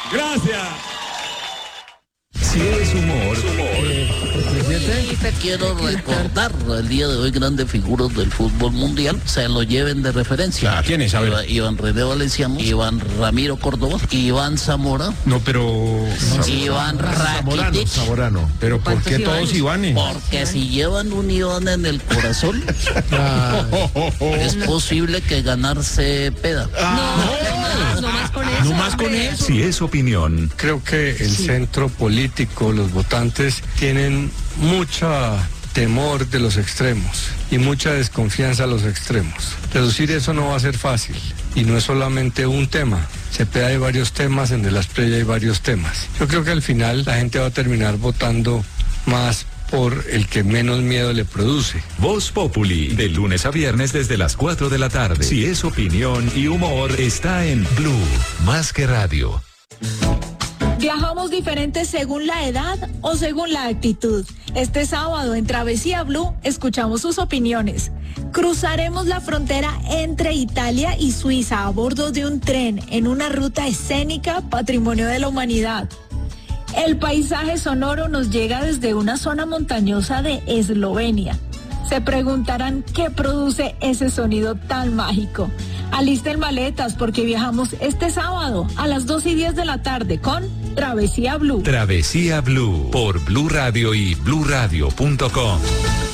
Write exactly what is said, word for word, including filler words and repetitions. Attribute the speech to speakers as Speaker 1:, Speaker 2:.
Speaker 1: Gracias.
Speaker 2: Si es humor,
Speaker 3: Y te quiero recordar el día de hoy grandes figuras del fútbol mundial, se lo lleven de referencia.
Speaker 2: ¿A quiénes? A ver.
Speaker 3: Iván, Iván René Valenciano, Iván Ramiro Córdoba, Iván Zamora,
Speaker 2: no, pero...
Speaker 3: Iván Rakitic.
Speaker 4: Zamorano.
Speaker 2: Pero ¿por qué todos Ivanes?
Speaker 3: Porque si llevan un Iván en el corazón, es posible que ganarse peda.
Speaker 5: No, no más con eso.
Speaker 2: No más con
Speaker 5: hombre.
Speaker 2: eso.
Speaker 4: Si es opinión,
Speaker 6: Creo que el centro político, los votantes, tienen mucha temor de los extremos y mucha desconfianza a los extremos. Reducir eso no va a ser fácil y no es solamente un tema. Cepeda hay varios temas, en De la Espriella hay varios temas. Yo creo que al final la gente va a terminar votando más por el que menos miedo le produce.
Speaker 4: Voz Populi, de lunes a viernes desde las cuatro de la tarde. Si es opinión y humor, está en Blue, más que radio.
Speaker 7: Viajamos diferentes según la edad o según la actitud. Este sábado en Travesía Blue escuchamos sus opiniones. Cruzaremos la frontera entre Italia y Suiza a bordo de un tren en una ruta escénica patrimonio de la humanidad. El paisaje sonoro nos llega desde una zona montañosa de Eslovenia. Se preguntarán qué produce ese sonido tan mágico. Alisten maletas porque viajamos este sábado a las dos y diez de la tarde con Travesía Blue.
Speaker 4: Travesía Blue, por Blue Radio y blue radio punto com.